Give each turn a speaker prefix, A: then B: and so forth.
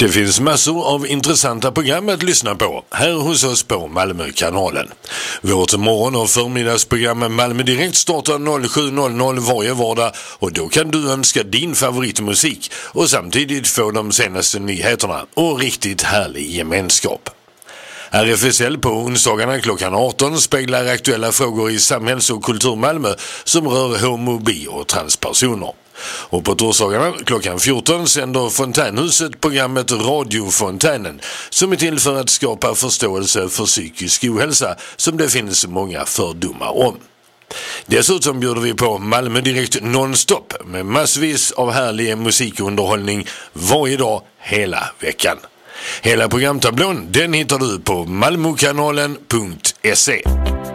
A: Det finns massor av intressanta program att lyssna på här hos oss på Malmökanalen. Vårt morgon- och förmiddagsprogram Malmö Direkt startar 07.00 varje vardag och då kan du önska din favoritmusik och samtidigt få de senaste nyheterna och riktigt härlig gemenskap. RFSL på onsdagarna klockan 18 speglar aktuella frågor i samhälls- och kultur Malmö som rör homo-, bi- och transpersoner. Och på torsdagarna klockan 14 sänder Fontänhuset programmet Radiofontänen som är till för att skapa förståelse för psykisk ohälsa som det finns många fördomar om. Dessutom bjuder vi på Malmö Direkt nonstop med massvis av härlig musikunderhållning varje dag hela veckan. Hela programtablån den hittar du på malmokanalen.se.